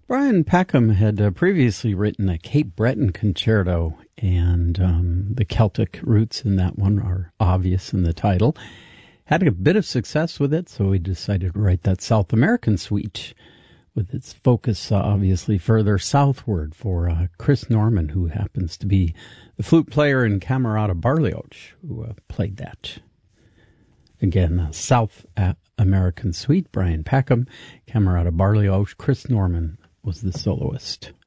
Brian Peckham had previously written a Cape Breton concerto, and the Celtic roots in that one are obvious in the title. Had a bit of success with it, so he decided to write that South American suite, with its focus obviously further southward for Chris Norman, who happens to be the flute player in Camerata Barlioch, who played that. Again, South American suite, Brian Peckham, Camerata Barlioch, Chris Norman was the soloist.